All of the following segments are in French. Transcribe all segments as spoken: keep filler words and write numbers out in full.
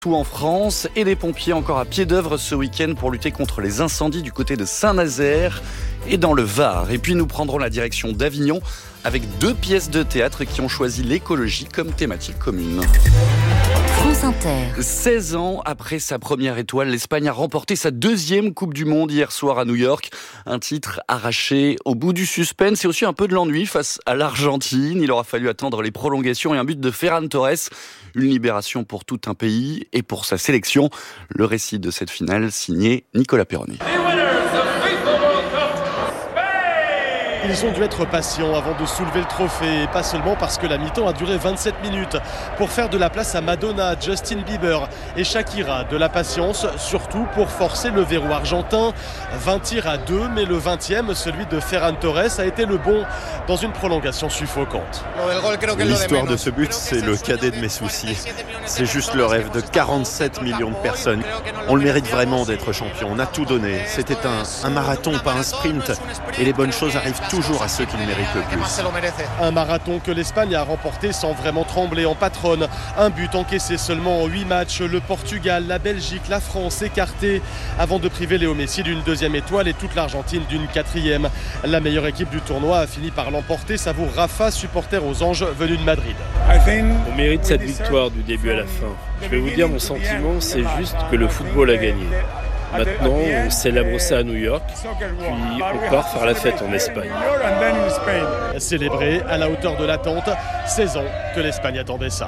Tout en France et les pompiers encore à pied d'œuvre ce week-end pour lutter contre les incendies du côté de Saint-Nazaire et dans le Var. Et puis nous prendrons la direction d'Avignon avec deux pièces de théâtre qui ont choisi l'écologie comme thématique commune. France Inter. seize ans après sa première étoile, l'Espagne a remporté sa deuxième Coupe du Monde hier soir à New York. Un titre arraché au bout du suspense et aussi un peu de l'ennui face à l'Argentine. Il aura fallu attendre les prolongations et un but de Ferran Torres. Une libération pour tout un pays et pour sa sélection. Le récit de cette finale signé Nicolas Perroni. Ils ont dû être patients avant de soulever le trophée, et pas seulement parce que la mi-temps a duré vingt-sept minutes pour faire de la place à Madonna, Justin Bieber et Shakira. De la patience, surtout pour forcer le verrou argentin. vingt tirs à deux, mais le vingtième, celui de Ferran Torres, a été le bon dans une prolongation suffocante. L'histoire de ce but, c'est le cadet de mes soucis. C'est juste le rêve de quarante-sept millions de personnes. On le mérite vraiment d'être champion, on a tout donné. C'était un, un marathon, pas un sprint. Et les bonnes choses arrivent toujours à ceux qui le méritent le plus. Un marathon que l'Espagne a remporté sans vraiment trembler en patronne. Un but encaissé seulement en huit matchs. Le Portugal, la Belgique, la France écartés avant de priver Léo Messi d'une deuxième étoile et toute l'Argentine d'une quatrième. La meilleure équipe du tournoi a fini par l'emporter. Savoure Rafa, supporter aux Anges venu de Madrid. On mérite cette victoire du début à la fin. Je vais vous dire mon sentiment, c'est juste que le football a gagné. Maintenant, on célèbre ça à New York, puis on part faire la fête en Espagne. Célébré à la hauteur de l'attente, seize ans que l'Espagne attendait ça.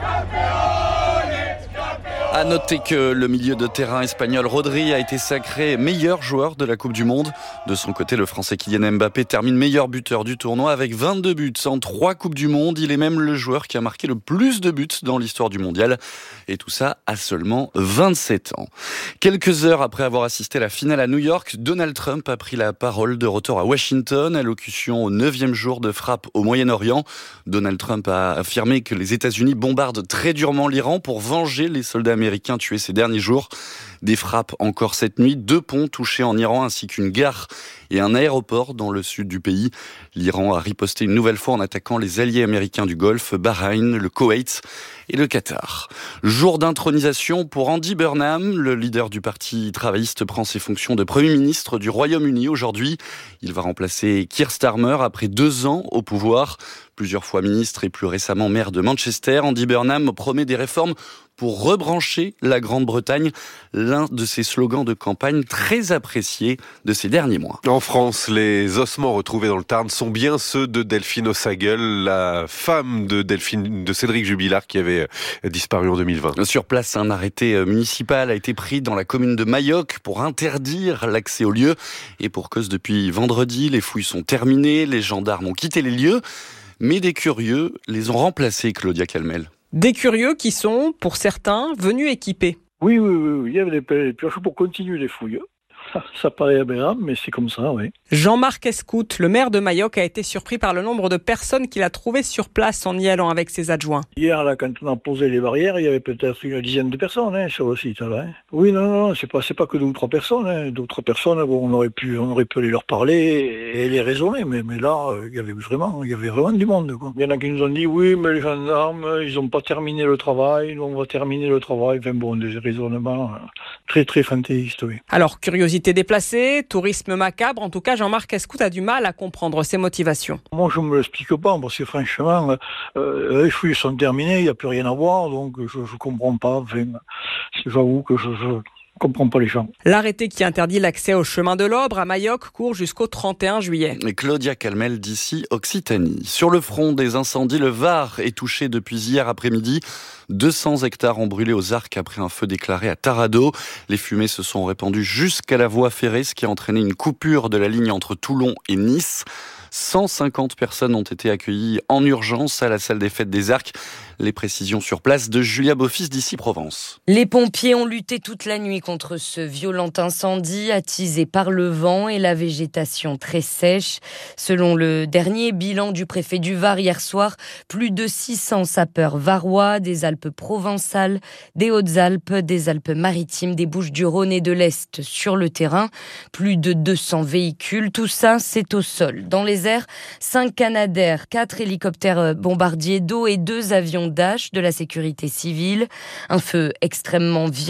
À noter que le milieu de terrain espagnol Rodri a été sacré meilleur joueur de la Coupe du Monde. De son côté, le Français Kylian Mbappé termine meilleur buteur du tournoi avec vingt-deux buts en trois Coupes du Monde. Il est même le joueur qui a marqué le plus de buts dans l'histoire du mondial. Et tout ça à seulement vingt-sept ans. Quelques heures après avoir assisté à la finale à New York, Donald Trump a pris la parole de retour à Washington, allocution au neuvième jour de frappe au Moyen-Orient. Donald Trump a affirmé que les États-Unis bombardent très durement l'Iran pour venger les soldats américains tués ces derniers jours. Des frappes encore cette nuit, deux ponts touchés en Iran ainsi qu'une gare et un aéroport dans le sud du pays. L'Iran a riposté une nouvelle fois en attaquant les alliés américains du Golfe, Bahreïn, le Koweït et le Qatar. Jour d'intronisation pour Andy Burnham, le leader du parti travailliste prend ses fonctions de Premier ministre du Royaume-Uni aujourd'hui. Il va remplacer Keir Starmer après deux ans au pouvoir. Plusieurs fois ministre et plus récemment maire de Manchester, Andy Burnham promet des réformes pour rebrancher la Grande-Bretagne, l'un de ses slogans de campagne très appréciés de ces derniers mois. En France, les ossements retrouvés dans le Tarn sont bien ceux de Delphine Ossaguel, la femme de, Delphine, de Cédric Jubilard qui avait disparu en deux mille vingt. Sur place, un arrêté municipal a été pris dans la commune de Mayoc pour interdire l'accès au lieu. Et pour cause, depuis vendredi, les fouilles sont terminées, les gendarmes ont quitté les lieux, mais des curieux les ont remplacés, Claudia Calmel. Des curieux qui sont, pour certains, venus équipés. Oui, oui, oui, oui. Il y avait des pioches pour continuer les fouilles. Ça paraît aberrant, mais c'est comme ça, oui. Jean-Marc Escout, le maire de Mayoc, a été surpris par le nombre de personnes qu'il a trouvées sur place en y allant avec ses adjoints. Hier, là, quand on a posé les barrières, il y avait peut-être une dizaine de personnes hein, sur le site. Là, hein. Oui, non, non, c'est pas, c'est pas que deux ou trois personnes. Hein. D'autres personnes, bon, on aurait pu, on aurait pu aller leur parler et les raisonner, mais, mais là, il y avait vraiment, il y avait vraiment du monde. Quoi. Il y en a qui nous ont dit, oui, mais les gendarmes, ils n'ont pas terminé le travail, nous on va terminer le travail. Enfin bon, des raisonnements très, très fantaisistes, oui. Alors, curiosité déplacée, tourisme macabre, en tout cas, Jean-Marc Escout a du mal à comprendre ses motivations. Moi, je ne me l'explique pas, parce que franchement, euh, les fouilles sont terminées, il n'y a plus rien à voir, donc je ne comprends pas. Enfin, j'avoue que je... je... Je comprends pas les gens. L'arrêté qui interdit l'accès au chemin de l'Aubre à Mayoc court jusqu'au trente et un juillet. Et Claudia Calmel d'ici Occitanie. Sur le front des incendies, le Var est touché depuis hier après-midi. deux cents hectares ont brûlé aux Arcs après un feu déclaré à Tarado. Les fumées se sont répandues jusqu'à la voie ferrée, ce qui a entraîné une coupure de la ligne entre Toulon et Nice. cent cinquante personnes ont été accueillies en urgence à la salle des fêtes des Arcs. Les précisions sur place de Julia Beaufils d'ici Provence. Les pompiers ont lutté toute la nuit contre ce violent incendie attisé par le vent et la végétation très sèche. Selon le dernier bilan du préfet du Var hier soir, plus de six cents sapeurs varois des Alpes provençales, des Hautes-Alpes, des Alpes-Maritimes, des Bouches-du-Rhône et de l'Est sur le terrain. Plus de deux cents véhicules, tout ça c'est au sol. Dans les airs, cinq Canadair, quatre hélicoptères bombardiers d'eau et deux avions Dash de la sécurité civile. Un feu extrêmement violent